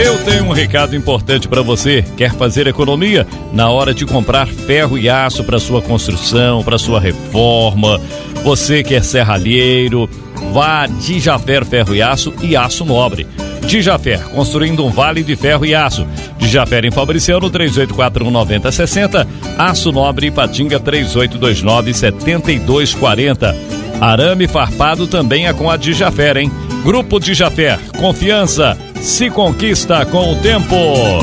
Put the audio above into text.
Eu tenho um recado importante para você. Quer fazer economia na hora de comprar ferro e aço para sua construção, para sua reforma? Você que é serralheiro, vá a Dijafer Ferro e Aço Nobre. Dijafer, construindo um vale de ferro e aço. Dijafer em Fabriciano, 3841-9060. Aço Nobre, Ipatinga, 3829-7240. Arame farpado também é com a Dijafer, hein? Grupo Dijafer, confiança se conquista com o tempo.